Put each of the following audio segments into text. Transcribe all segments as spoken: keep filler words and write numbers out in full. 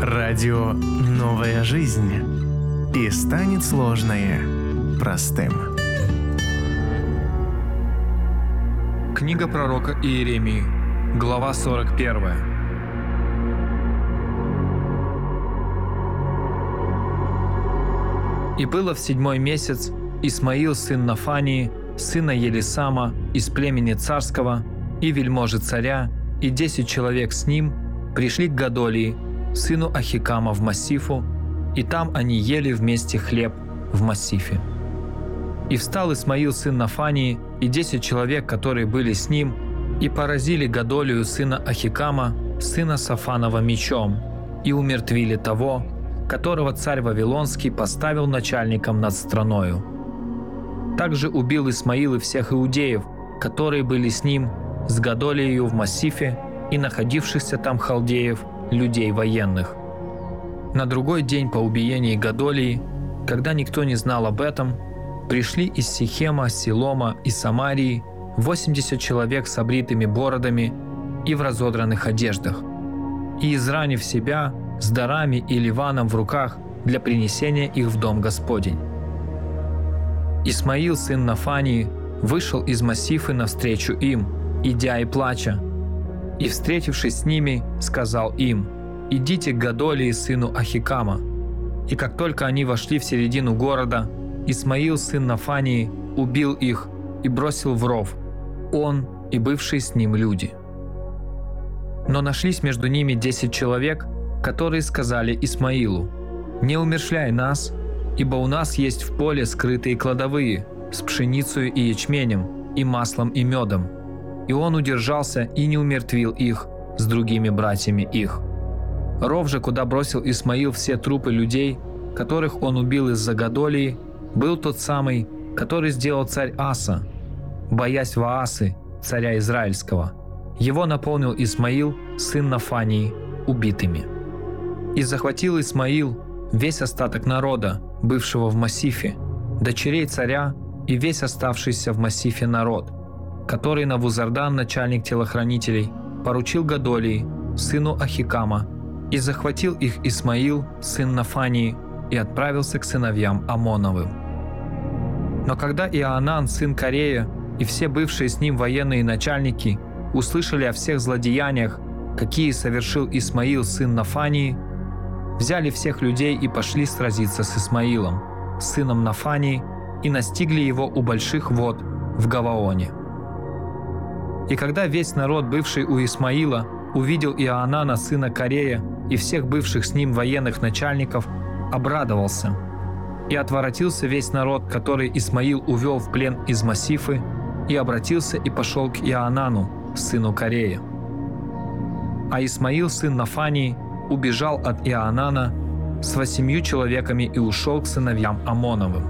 Радио «Новая жизнь». И станет сложное простым. Книга пророка Иеремии, глава сорок первая. «И было в седьмой месяц Исмаил, сын Нафании, сына Елисама, из племени царского, и вельможи царя, и десять человек с ним пришли к Годолии, сыну Ахикама, в Массифу, и там они ели вместе хлеб в Массифе. И встал Исмаил, сын Нафании, и десять человек, которые были с ним, и поразили Годолию, сына Ахикама, сына Сафанова, мечом, и умертвили того, которого царь Вавилонский поставил начальником над страною. Также убил Исмаил и всех иудеев, которые были с ним, с Годолией в Массифе, и находившихся там халдеев, людей военных. На другой день по убиении Годолии, когда никто не знал об этом, пришли из Сихема, Силома и Самарии восемьдесят человек с обритыми бородами и в разодранных одеждах, и, изранив себя, с дарами и ливаном в руках для принесения их в дом Господень. Исмаил, сын Нафании, вышел из Массифы навстречу им, идя и плача, и, встретившись с ними, сказал им: «Идите к Годолии, сыну Ахикама». И как только они вошли в середину города, Исмаил, сын Нафании, убил их и бросил в ров, он и бывшие с ним люди. Но нашлись между ними десять человек, которые сказали Исмаилу: «Не умерщвляй нас, ибо у нас есть в поле скрытые кладовые с пшеницей и ячменем, и маслом и медом». И он удержался и не умертвил их с другими братьями их. Ров же, куда бросил Исмаил все трупы людей, которых он убил из-за Годолии, был тот самый, который сделал царь Аса, боясь Ваасы, царя Израильского. Его наполнил Исмаил, сын Нафании, убитыми. И захватил Исмаил весь остаток народа, бывшего в Массифе, дочерей царя и весь оставшийся в Массифе народ, который Навузардан, начальник телохранителей, поручил Годолии, сыну Ахикама, и захватил их Исмаил, сын Нафании, и отправился к сыновьям Амоновым. Но когда Иоанан, сын Карея, и все бывшие с ним военные начальники услышали о всех злодеяниях, какие совершил Исмаил, сын Нафании, взяли всех людей и пошли сразиться с Исмаилом, сыном Нафании, и настигли его у больших вод в Гаваоне. И когда весь народ, бывший у Исмаила, увидел Иоанана, сына Карея, и всех бывших с ним военных начальников, обрадовался. И отворотился весь народ, который Исмаил увел в плен из Массифы, и обратился и пошел к Иоанану, сыну Карея. А Исмаил, сын Нафании, убежал от Иоанана с восемью человеками и ушел к сыновьям Амоновым.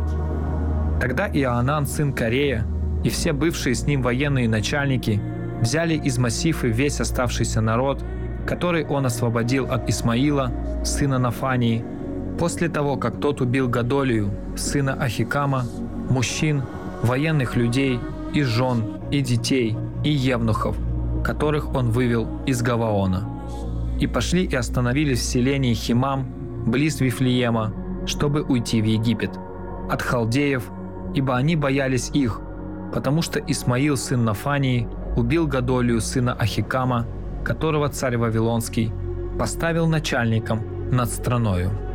Тогда Иоанан, сын Карея, и все бывшие с ним военные начальники взяли из Массифы весь оставшийся народ, который он освободил от Исмаила, сына Нафании, после того, как тот убил Годолию, сына Ахикама, мужчин, военных людей, и жен, и детей, и евнухов, которых он вывел из Гаваона. И пошли и остановились в селении Химам, близ Вифлеема, чтобы уйти в Египет, от халдеев, ибо они боялись их, потому что Исмаил, сын Нафании, убил Годолию, сына Ахикама, которого царь Вавилонский поставил начальником над страною.